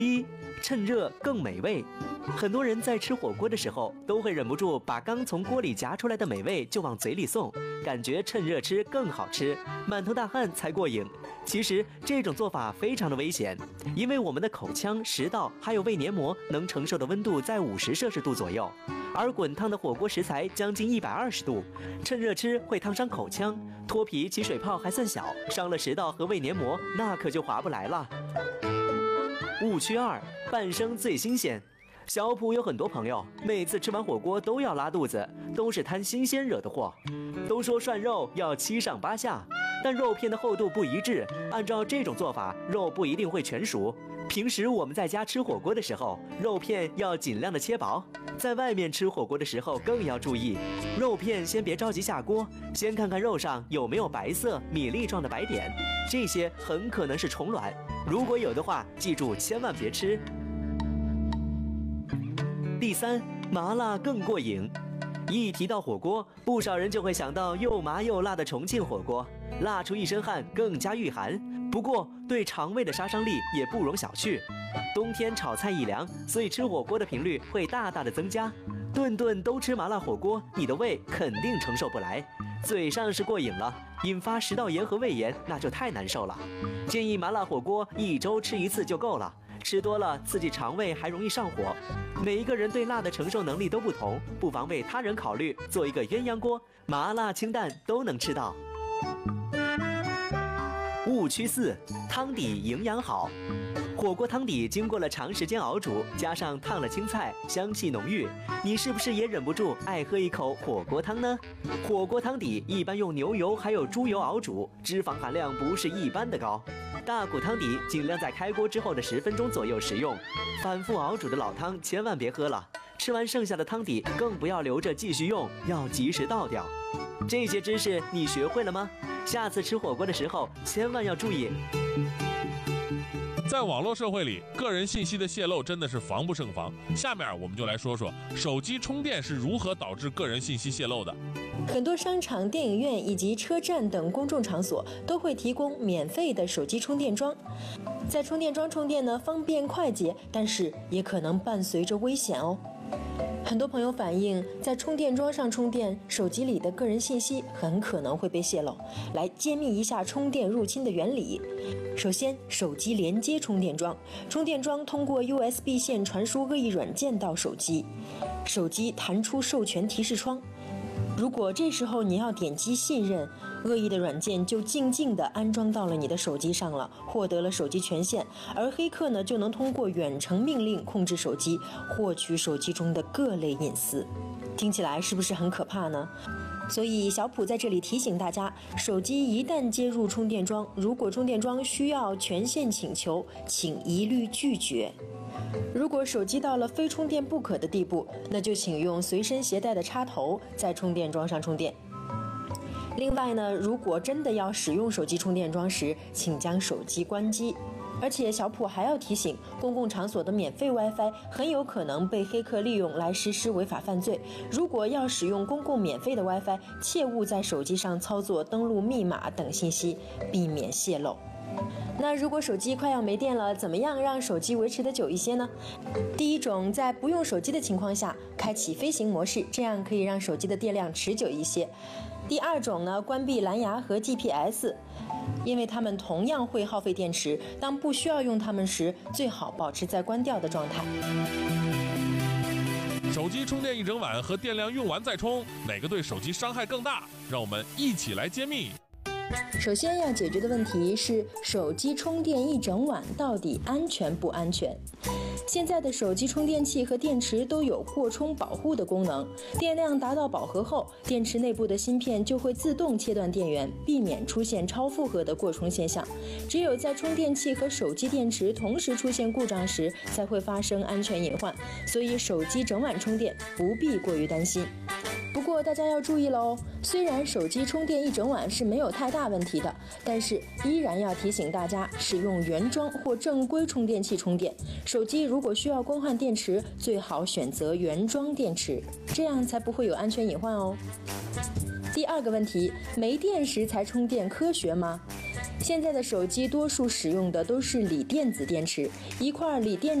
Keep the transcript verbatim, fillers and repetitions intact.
一，趁热更美味。很多人在吃火锅的时候，都会忍不住把刚从锅里夹出来的美味就往嘴里送，感觉趁热吃更好吃，满头大汗才过瘾。其实这种做法非常的危险，因为我们的口腔、食道还有胃黏膜能承受的温度在五十摄氏度左右，而滚烫的火锅食材将近一百二十度，趁热吃会烫伤口腔，脱皮起水泡还算小，伤了食道和胃黏膜，那可就划不来了。误区二，半生最新鲜。小普有很多朋友，每次吃完火锅都要拉肚子，都是贪新鲜惹的祸。都说涮肉要七上八下，但肉片的厚度不一致，按照这种做法，肉不一定会全熟。平时我们在家吃火锅的时候，肉片要尽量的切薄，在外面吃火锅的时候更要注意，肉片先别着急下锅，先看看肉上有没有白色米粒状的白点，这些很可能是虫卵，如果有的话，记住千万别吃。第三，麻辣更过瘾。一提到火锅，不少人就会想到又麻又辣的重庆火锅，辣出一身汗，更加御寒。不过，对肠胃的杀伤力也不容小觑。冬天炒菜一凉，所以吃火锅的频率会大大的增加。顿顿都吃麻辣火锅，你的胃肯定承受不来。嘴上是过瘾了，引发食道炎和胃炎，那就太难受了。建议麻辣火锅一周吃一次就够了，吃多了刺激肠胃还容易上火。每一个人对辣的承受能力都不同，不妨为他人考虑，做一个鸳鸯锅，麻辣清淡都能吃到。误区四，汤底营养好。火锅汤底经过了长时间熬煮，加上烫了青菜，香气浓郁，你是不是也忍不住爱喝一口火锅汤呢？火锅汤底一般用牛油还有猪油熬煮，脂肪含量不是一般的高。大骨汤底尽量在开锅之后的十分钟左右食用，反复熬煮的老汤千万别喝了，吃完剩下的汤底更不要留着继续用，要及时倒掉。这些知识你学会了吗？下次吃火锅的时候千万要注意。 在网络社会里，个人信息的泄露真的是防不胜防。下面我们就来说说手机充电是如何导致个人信息泄露的。 很多商场、电影院以及车站等公众场所都会提供免费的手机充电桩。在充电桩充电呢，方便快捷，但是也可能伴随着危险哦。很多朋友反映，在充电桩上充电，手机里的个人信息很可能会被泄露。来揭秘一下充电入侵的原理。首先，手机连接充电桩，充电桩通过 U S B 线传输恶意软件到手机，手机弹出授权提示窗。如果这时候你要点击信任，恶意的软件就静静地安装到了你的手机上了，获得了手机权限，而黑客呢就能通过远程命令控制手机，获取手机中的各类隐私。听起来是不是很可怕呢？所以小普在这里提醒大家，手机一旦接入充电桩，如果充电桩需要权限请求，请一律拒绝。如果手机到了非充电不可的地步，那就请用随身携带的插头在充电桩上充电。另外呢，如果真的要使用手机充电桩时，请将手机关机。而且小普还要提醒，公共场所的免费 WiFi 很有可能被黑客利用来实施违法犯罪。如果要使用公共免费的 WiFi， 切勿在手机上操作登录密码等信息，避免泄露。那如果手机快要没电了，怎么样让手机维持得久一些呢？第一种，在不用手机的情况下，开启飞行模式，这样可以让手机的电量持久一些。第二种呢，关闭蓝牙和 G P S， 因为它们同样会耗费电池，当不需要用它们时，最好保持在关掉的状态。 手机充电一整晚和电量用完再充，哪个对手机伤害更大？让我们一起来揭秘。 首先要解决的问题是，手机充电一整晚到底安全不安全？现在的手机充电器和电池都有过充保护的功能，电量达到饱和后，电池内部的芯片就会自动切断电源，避免出现超负荷的过充现象。只有在充电器和手机电池同时出现故障时，才会发生安全隐患，所以手机整晚充电不必过于担心。不过大家要注意喽，虽然手机充电一整晚是没有太大问题的，但是依然要提醒大家使用原装或正规充电器充电。手机如果需要更换电池，最好选择原装电池，这样才不会有安全隐患哦。第二个问题，没电时才充电科学吗？ 现在的手机多数使用的都是锂电子电池，一块锂电